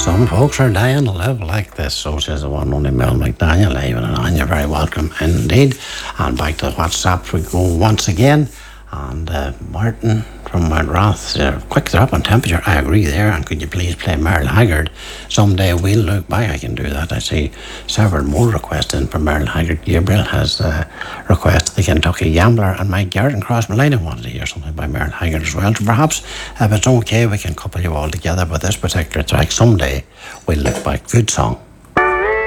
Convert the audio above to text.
Some folks are dying to live like this, so says the one only Mel McDaniel. Even and you're very welcome indeed. And back to the WhatsApp we go once again. And Martin from Mount Roth, quick drop on temperature. I agree there. And could you please play Merle Haggard? Someday we'll look back. I can do that. I see several more requests in from Merle Haggard. Gabriel has requested the Kentucky Gambler, and Mike Garrett and Cross Malina wanted to hear something by Merle Haggard as well. So perhaps if it's okay, we can couple you all together with this particular track. Someday we'll look back. Good song.